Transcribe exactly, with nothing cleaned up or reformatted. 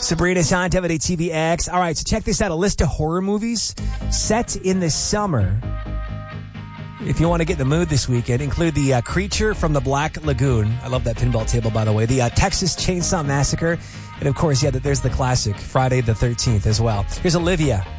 Sabrina Sanchez at T V X. All right, so check this out. A list of horror movies set in the summer. If you want to get in the mood this weekend, include the uh, Creature from the Black Lagoon. I love that pinball table, by the way. The uh, Texas Chainsaw Massacre. And, of course, yeah, there's the classic Friday the thirteenth as well. Here's Olivia